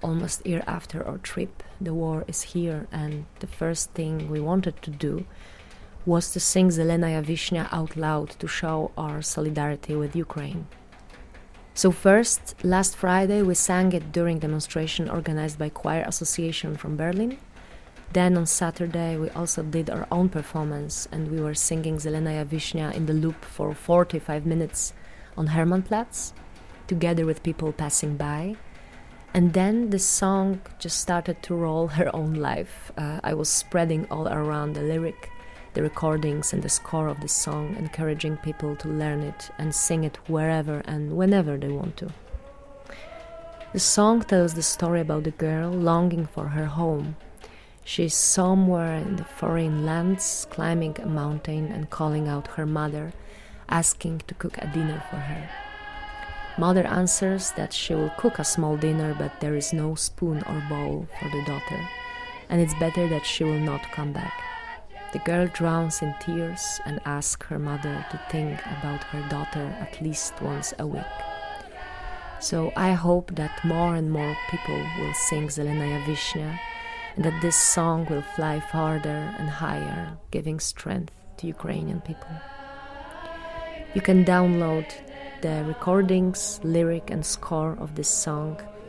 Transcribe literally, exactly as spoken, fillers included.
almost a year after our trip. The war is here, and the first thing we wanted to do was to sing Zelenaya Vishnya out loud to show our solidarity with Ukraine. So first, last Friday, we sang it during demonstration organized by Choir Association from Berlin. Then on Saturday, we also did our own performance, and we were singing Zelenaya Vishnya in the loop for forty-five minutes on Hermannplatz, together with people passing by. And then the song just started to roll her own life. Uh, I was spreading all around the lyric, the recordings and the score of the song, encouraging people to learn it and sing it wherever and whenever they want to. The song tells the story about the girl longing for her home. She's somewhere in the foreign lands, climbing a mountain and calling out her mother, asking to cook a dinner for her. Mother answers that she will cook a small dinner, but there is no spoon or bowl for the daughter, and it's better that she will not come back. The girl drowns in tears and asks her mother to think about her daughter at least once a week. So I hope that more and more people will sing Zelenaya Vishnya, and that this song will fly farther and higher, giving strength to Ukrainian people. You can download the recordings, lyric and score of this song